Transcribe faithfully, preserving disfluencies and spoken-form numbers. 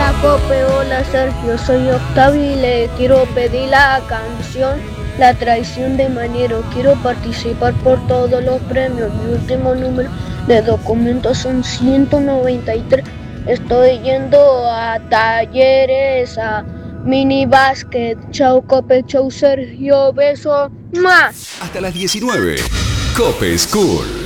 Cope, hola Sergio, soy Octavio y le quiero pedir la canción La traición de Maniero. Quiero participar por todos los premios. Mi último número de documentos son ciento noventa y tres. Estoy yendo a talleres, a mini básquet. Chau Cope, chau Sergio, beso. ¡Mua! Hasta las diecinueve. Cope School.